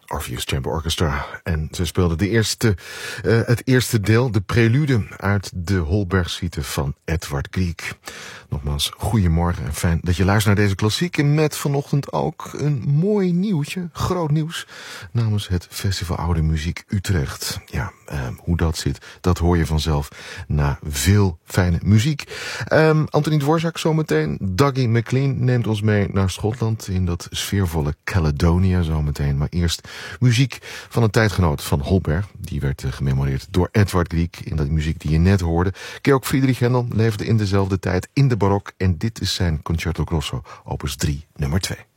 Orpheus Chamber Orchestra. En ze speelden het eerste deel, de prelude uit de Holberg-suite van Edward Grieg. Nogmaals, goedemorgen en fijn dat je luistert naar deze klassiek. En met vanochtend ook een mooi nieuwtje, groot nieuws, namens het Festival Oude Muziek Utrecht. Ja, hoe dat zit, dat hoor je vanzelf na veel fijne muziek. Anthony Dvorak zometeen. Dougie MacLean neemt ons mee naar Schotland in dat sfeervolle Caledonia zometeen. Maar eerst muziek van een tijdgenoot van Holberg. Die werd gememoreerd door Edward Grieg in dat muziek die je net hoorde. Georg Friedrich Händel leefde in dezelfde tijd in de barok. En dit is zijn Concerto Grosso, opus 3, nummer 2.